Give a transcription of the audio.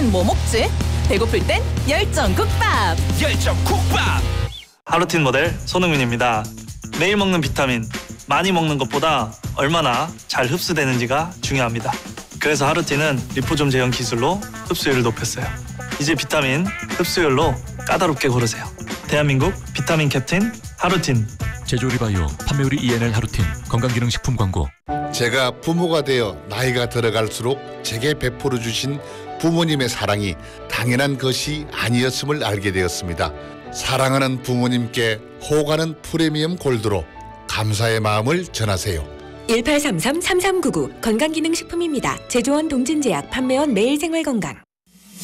땐 뭐 먹지? 배고플 땐 열정국밥. 열정국밥. 하루틴 모델 손흥민입니다. 매일 먹는 비타민, 많이 먹는 것보다 얼마나 잘 흡수되는지가 중요합니다. 그래서 하루틴은 리포좀 제형 기술로 흡수율을 높였어요. 이제 비타민 흡수율로 까다롭게 고르세요. 대한민국 비타민 캡틴 하루틴. 제조리바이오 판매율이 ENL 하루틴 건강기능식품 광고. 제가 부모가 되어 나이가 들어갈수록 제게 베풀어 주신 부모님의 사랑이 당연한 것이 아니었음을 알게 되었습니다. 사랑하는 부모님께 호가는 프리미엄 골드로 감사의 마음을 전하세요. 1833-3399 건강기능식품입니다. 제조원 동진제약, 판매원 매일생활건강.